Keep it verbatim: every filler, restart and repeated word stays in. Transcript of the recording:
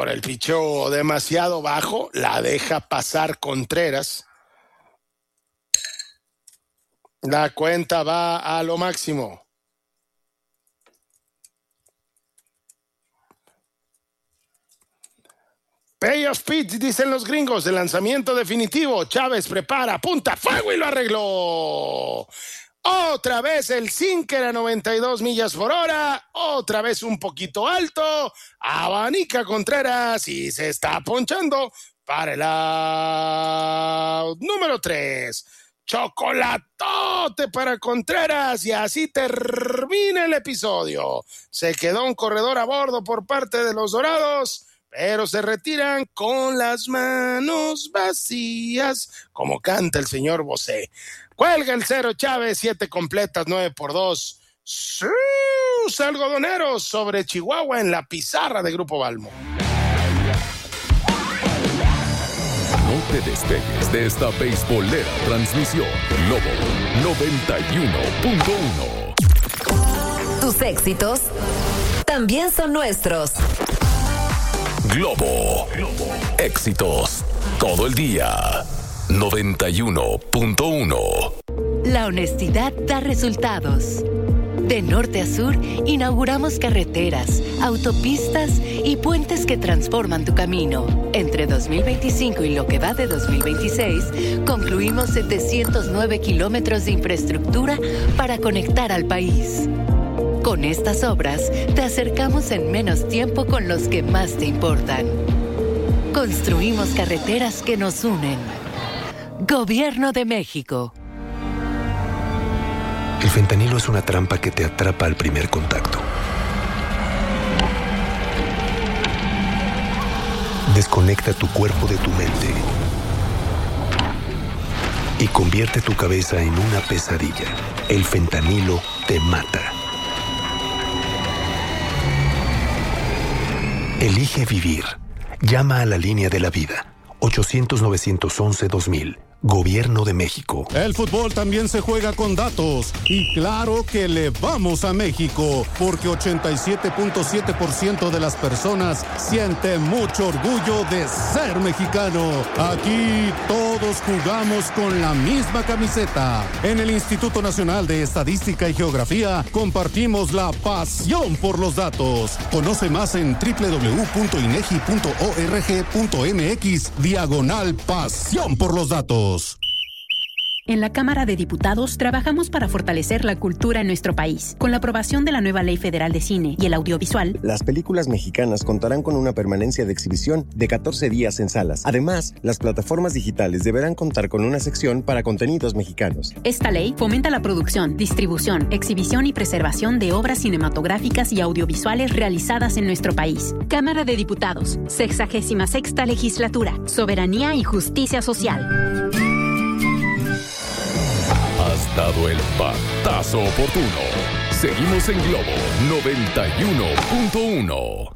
por el picheo demasiado bajo, la deja pasar Contreras. La cuenta va a lo máximo. Payoff pitch, dicen los gringos, el lanzamiento definitivo. Chávez prepara, punta, fuego y lo arregló. Otra vez el sinker a noventa y dos millas por hora, otra vez un poquito alto, abanica Contreras y se está ponchando para el out número tres. Chocolatote para Contreras y así termina el episodio. Se quedó un corredor a bordo por parte de los Dorados, pero se retiran con las manos vacías, como canta el señor Bosé. Cuelga el cero Chávez, siete completas, nueve por dos. ¡Sus algodoneros sobre Chihuahua en la pizarra de Grupo Balmo! No te despegues de esta beisbolera transmisión. Globo noventa y uno punto uno. Tus éxitos también son nuestros. Globo. Globo. Éxitos todo el día. noventa y uno punto uno. La honestidad da resultados. De norte a sur, inauguramos carreteras, autopistas y puentes que transforman tu camino. Entre dos mil veinticinco y lo que va de dos mil veintiséis, concluimos setecientos nueve kilómetros de infraestructura para conectar al país. Con estas obras, te acercamos en menos tiempo con los que más te importan. Construimos carreteras que nos unen. Gobierno de México. El fentanilo es una trampa que te atrapa al primer contacto. Desconecta tu cuerpo de tu mente y convierte tu cabeza en una pesadilla. El fentanilo te mata. Elige vivir. Llama a la línea de la vida. ochocientos, novecientos once, dos mil. Gobierno de México. El fútbol también se juega con datos. Y claro que le vamos a México, porque ochenta y siete punto siete por ciento de las personas siente mucho orgullo de ser mexicano. Aquí todos jugamos con la misma camiseta. En el Instituto Nacional de Estadística y Geografía compartimos la pasión por los datos. Conoce más en doble u doble u doble u punto inegi punto org punto mx diagonal pasión por los datos. En la Cámara de Diputados trabajamos para fortalecer la cultura en nuestro país. Con la aprobación de la nueva Ley Federal de Cine y el Audiovisual, las películas mexicanas contarán con una permanencia de exhibición de catorce días en salas. Además, las plataformas digitales deberán contar con una sección para contenidos mexicanos. Esta ley fomenta la producción, distribución, exhibición y preservación de obras cinematográficas y audiovisuales realizadas en nuestro país. Cámara de Diputados, sexagésima sexta legislatura, soberanía y justicia social. Has dado el batazo oportuno. Seguimos en Globo noventa y uno punto uno.